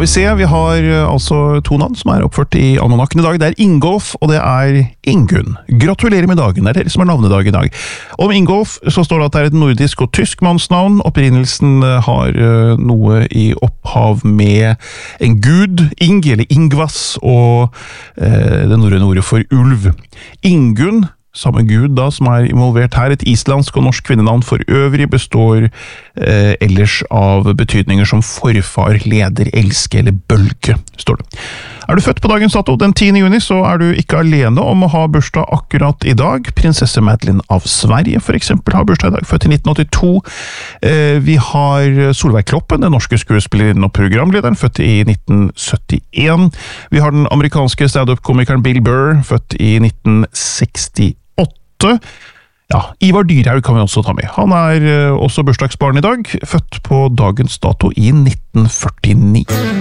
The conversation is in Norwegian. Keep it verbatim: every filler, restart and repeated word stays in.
vi se, vi har uh, altså to navn som er oppført i almanakken i dag. Det er Ingolf, og det er Ingunn. Gratulerer med dagen, det er dere som har navnedag i dag. Om Ingolf så står det at det er et nordisk og tysk mannsnavn. Opprinnelsen uh, har uh, noe i opphav med en gud, Ing eller Ingvas, og uh, det norrøne ordet for ulv. Ingunn, samme gud da, som er involvert her, et islandsk og norsk kvinnenavn for øvrig, består eh, ellers av betydninger som forfar, leder, elske eller bølge, står det. Er du født på dagens dato, den tiende juni, så er du ikke alene om å ha bursdag akkurat i dag. Prinsesse Madeleine av Sverige, for eksempel, har bursdag i dag, født i nitten åttito. Eh, vi har Solveig Kloppen, den norske skuespillerinnen og programlederen, født i nitten syttien. Vi har den amerikanske stand-up-komikeren Bill Burr, født i nitten sekstiåtte. Ja, Ivar Dyrhaug kan vi også ta med. Han er uh, også bursdagsbarn i dag, født på dagens dato i nitten førtini.